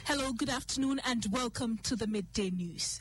Hello, good afternoon, and welcome to the Midday News.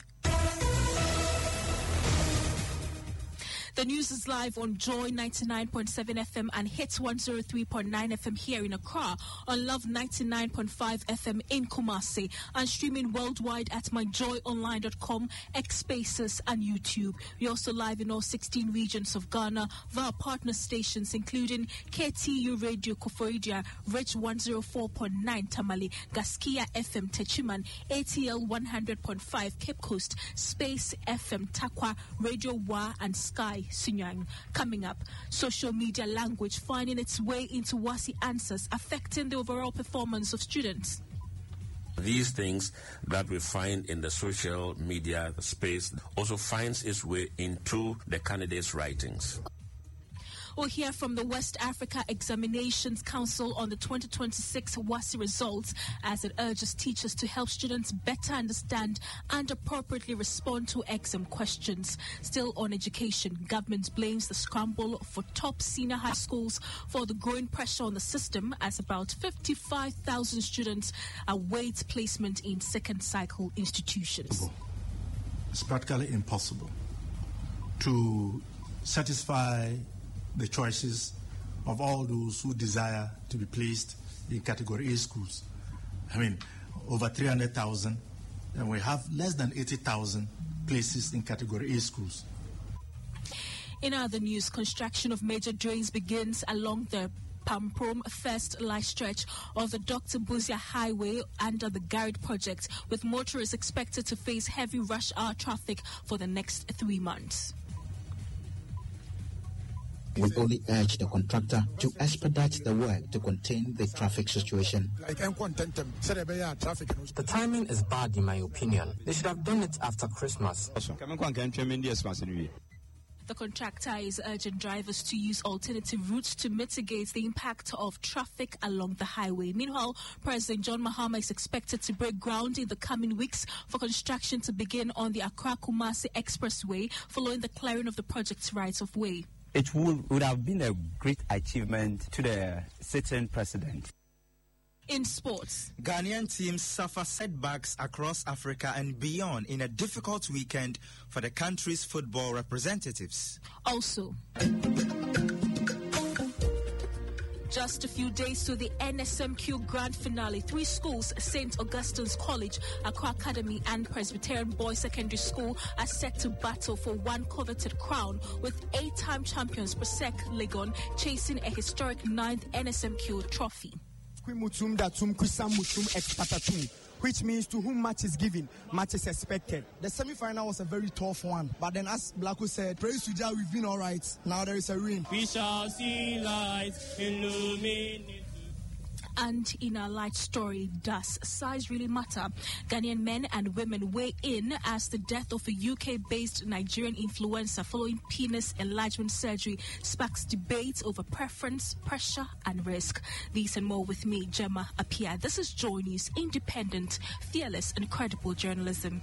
The news is live on Joy 99.7 FM and Hits 103.9 FM here in Accra, on Love 99.5 FM in Kumasi, and streaming worldwide at myjoyonline.com, X Spaces, and YouTube. We're also live in all 16 regions of Ghana via partner stations including KTU Radio Koforidua, Rich 104.9 Tamale, Gaskia FM Techiman, ATL 100.5 Cape Coast, Space FM Takwa, Radio Wa, and Sky Sunyang. Coming up, social media language finding its way into WASSCE answers, affecting the overall performance of students. These things that we find in the social media space also finds its way into the candidates' writings. We'll hear from the West Africa Examinations Council on the 2026 WASSCE results as it urges teachers to help students better understand and appropriately respond to exam questions. Still on education, government blames the scramble for top senior high schools for the growing pressure on the system as about 55,000 students await placement in second cycle institutions. It's practically impossible to satisfy the choices of all those who desire to be placed in Category A schools. I mean, over 300,000, and we have less than 80,000 places in Category A schools. In other news, construction of major drains begins along the Pamprom First Light stretch of the Dr. Buzia Highway under the Garrett project, with motorists expected to face heavy rush hour traffic for the next 3 months. We only urge the contractor to expedite the work to contain the traffic situation. The timing is bad in my opinion. They should have done it after Christmas. The contractor is urging drivers to use alternative routes to mitigate the impact of traffic along the highway. Meanwhile, President John Mahama is expected to break ground in the coming weeks for construction to begin on the Accra-Kumasi Expressway following the clearing of the project's rights-of-way. It would have been a great achievement to the sitting president. In sports, Ghanaian teams suffer setbacks across Africa and beyond in a difficult weekend for the country's football representatives. Also, just a few days to the NSMQ Grand Finale, 3 schools, St. Augustine's College, Accra Academy, and Presbyterian Boys Secondary School are set to battle for one coveted crown, with 8-time champions Presec Legon chasing a historic 9th NSMQ trophy. Which means to whom much is given, much is expected. The semi-final was a very tough one, but then as Blacko said, praise to Jah, we've been all right. Now there is a win. We shall see light illuminate. And in our light story, does size really matter? Ghanaian men and women weigh in as the death of a UK-based Nigerian influencer following penis enlargement surgery sparks debate over preference, pressure, and risk. These and more with me, Gemma Apia. This is Joy News, independent, fearless, and credible journalism.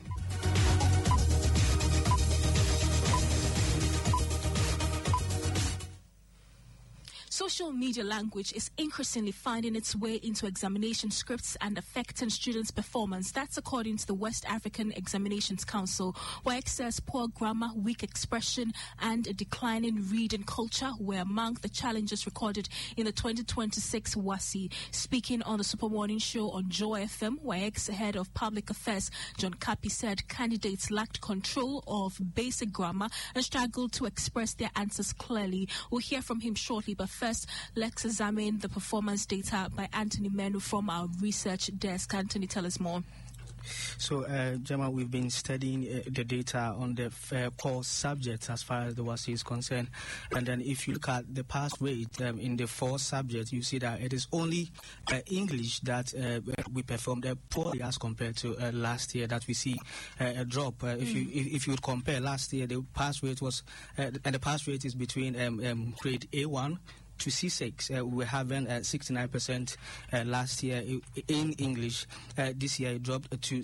Social media language is increasingly finding its way into examination scripts and affecting students' performance. That's according to the West African Examinations Council, where it says poor grammar, weak expression, and a declining reading culture were among the challenges recorded in the 2026 WASSCE. Speaking on the Super Morning Show on Joy FM, where ex-head of public affairs John Kapi said candidates lacked control of basic grammar and struggled to express their answers clearly. We'll hear from him shortly, but first, let's examine the performance data by Anthony Menu from our research desk. Anthony, tell us more. So, Gemma, we've been studying the data on the core subjects as far as the WASSCE is concerned. And then if you look at the pass rate in the 4 subjects, you see that it is only English that we performed poorly as compared to last year, that we see a drop. If you would compare last year, the pass rate was, and the pass rate is between grade A1 to C6. We were having 69% last year in English. This year it dropped to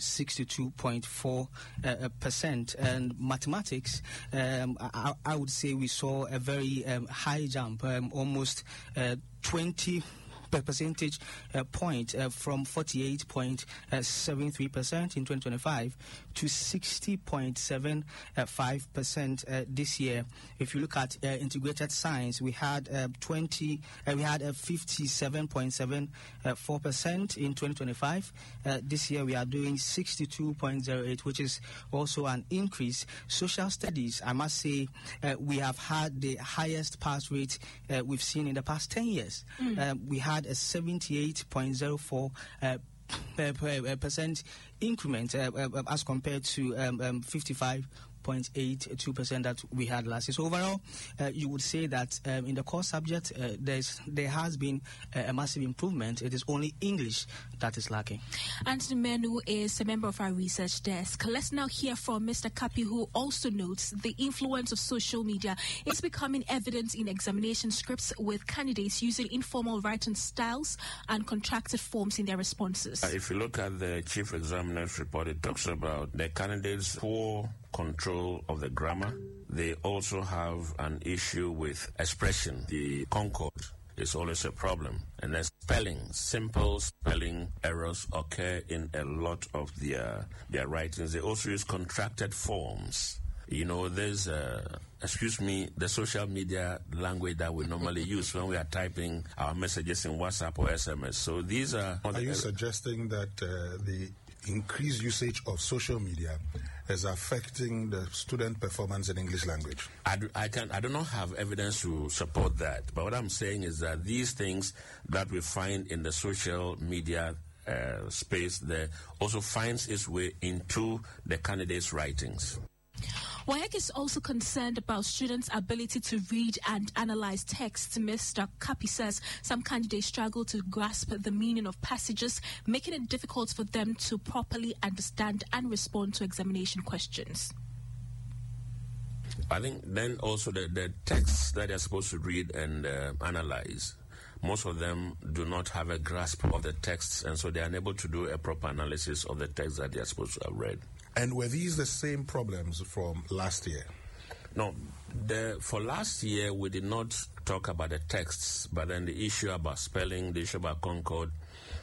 62.4%. And mathematics, I would say we saw a very high jump, almost 20 percentage point from 48.73% in 2025 to 60.75% this year. If you look at integrated science, we had 57.74% in 2025. This year we are doing 62.08, which is also an increase. Social studies, I must say, we have had the highest pass rate we've seen in the past 10 years. We had a 78.04 percent increment as compared to 55.82% that we had last year. So overall, you would say that in the core subject, there has been a massive improvement. It is only English that is lacking. Anthony Menu is a member of our research desk. Let's now hear from Mr. Kapi, who also notes the influence of social media is becoming evident in examination scripts, with candidates using informal writing styles and contracted forms in their responses. If you look at the chief examiner's report, it talks about the candidates' poor control of the grammar. They also have an issue with expression. The concord is always a problem. And then simple spelling errors occur in a lot of their writings. They also use contracted forms. You know, there's, the social media language that we normally use when we are typing our messages in WhatsApp or SMS. So these are... Are you suggesting that the increased usage of social media is affecting the student performance in English language? I do not have evidence to support that. But what I'm saying is that these things that we find in the social media space there also finds its way into the candidates' writings. WAEC is also concerned about students' ability to read and analyze text. Mr. Kapi says some candidates struggle to grasp the meaning of passages, making it difficult for them to properly understand and respond to examination questions. I think then also the texts that they're supposed to read and analyze, most of them do not have a grasp of the texts, and so they are unable to do a proper analysis of the text that they are supposed to have read. And were these the same problems from last year? No. For last year, we did not talk about the texts, but then the issue about spelling, the issue about concord,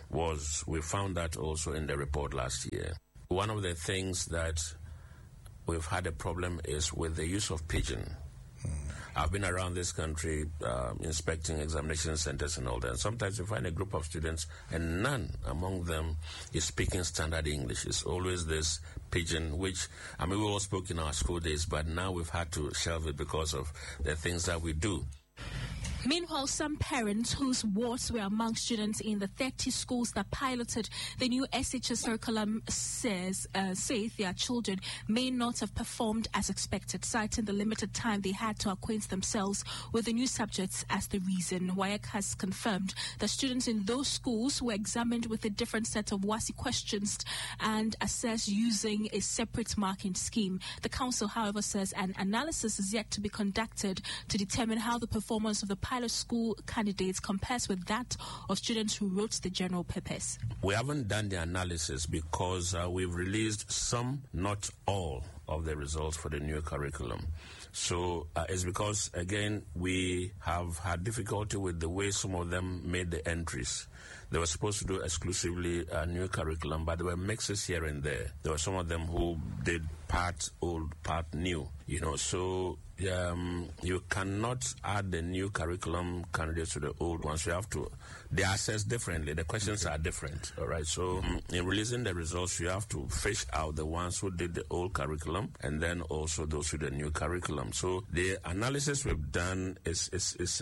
we found that also in the report last year. One of the things that we've had a problem is with the use of pidgin. I've been around this country inspecting examination centers and all that. And sometimes you find a group of students and none among them is speaking standard English. It's always this pidgin, which, we all spoke in our school days, but now we've had to shelve it because of the things that we do. Meanwhile, some parents whose wards were among students in the 30 schools that piloted the new SHS curriculum say their children may not have performed as expected, citing the limited time they had to acquaint themselves with the new subjects as the reason. WAEC has confirmed that students in those schools were examined with a different set of WASSCE questions and assessed using a separate marking scheme. The council, however, says an analysis is yet to be conducted to determine how the performance of the pilot school candidates compares with that of students who wrote the general papers. We haven't done the analysis because we've released some, not all, of the results for the new curriculum. So it's because, again, we have had difficulty with the way some of them made the entries. They were supposed to do exclusively a new curriculum, but there were mixes here and there. There were some of them who did part old, part new, so you cannot add the new curriculum candidates to the old ones. You have to, they are assessed differently. The questions are different, all right? So in releasing the results, you have to fish out the ones who did the old curriculum and then also those with the new curriculum. So the analysis we've done is It's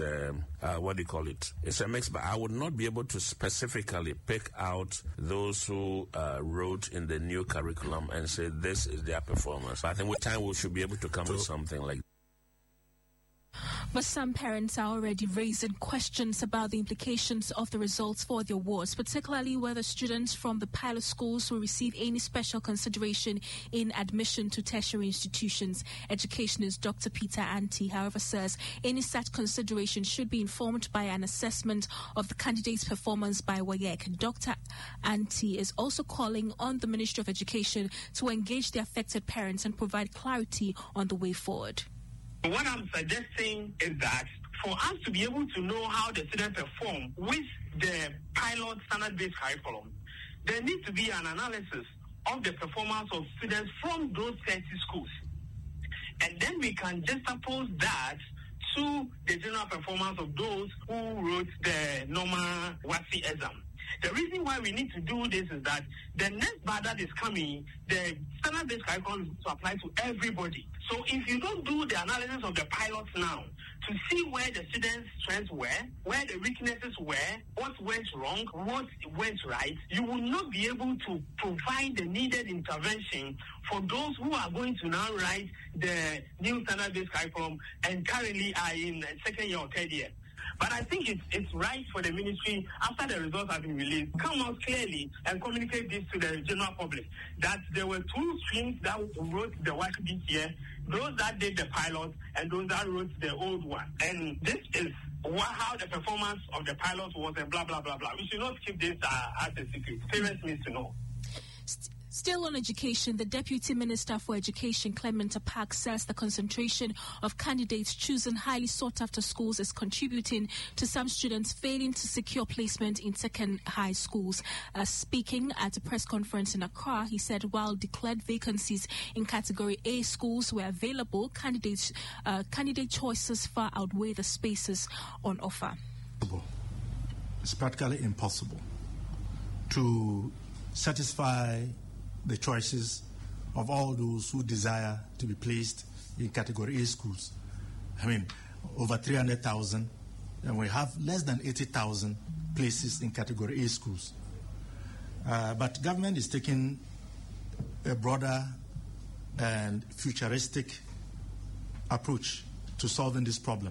a mix, but I would not be able to specifically pick out those who wrote in the new curriculum and say this is their performance. I think with time we should be able to come with something like that. But some parents are already raising questions about the implications of the results for the awards, particularly whether students from the pilot schools will receive any special consideration in admission to tertiary institutions. Educationist Dr. Peter Anti, however, says any such consideration should be informed by an assessment of the candidate's performance by WAEC. Dr. Anti is also calling on the Ministry of Education to engage the affected parents and provide clarity on the way forward. What I'm suggesting is that for us to be able to know how the students perform with the pilot standard-based curriculum, there needs to be an analysis of the performance of students from those 30 schools. And then we can juxtapose that to the general performance of those who wrote the normal WASSCE exam. The reason why we need to do this is that the next bar that is coming, the standard-based curriculum is to apply to everybody. So if you don't do the analysis of the pilots now to see where the students' strengths were, where the weaknesses were, what went wrong, what went right, you will not be able to provide the needed intervention for those who are going to now write the new standard-based curriculum and currently are in second year or third year. But I think it's right for the ministry, after the results have been released, come out clearly and communicate this to the general public, that there were two streams that wrote the WASSCE this year, those that did the pilot and those that wrote the old one. And this is how the performance of the pilot was and blah, blah, blah, blah. We should not keep this as a secret. Parents need to know. Still on education, the Deputy Minister for Education, Clement Apak, says the concentration of candidates choosing highly sought-after schools is contributing to some students failing to secure placement in second high schools. Speaking at a press conference in Accra, he said while declared vacancies in Category A schools were available, candidate choices far outweigh the spaces on offer. It's practically impossible to satisfy the choices of all those who desire to be placed in Category A schools. I mean, over 300,000, and we have less than 80,000 places in Category A schools. But government is taking a broader and futuristic approach to solving this problem.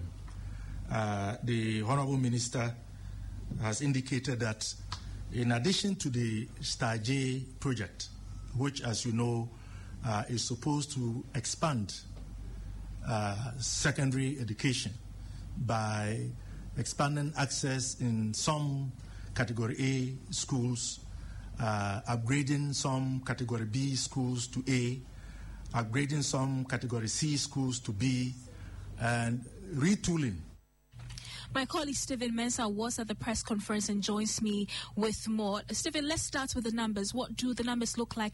The Honorable Minister has indicated that in addition to the Star J project, which, as you know, is supposed to expand secondary education by expanding access in some Category A schools, upgrading some Category B schools to A, upgrading some Category C schools to B, and retooling. My colleague Stephen Mensah was at the press conference and joins me with more. Stephen, let's start with the numbers. What do the numbers look like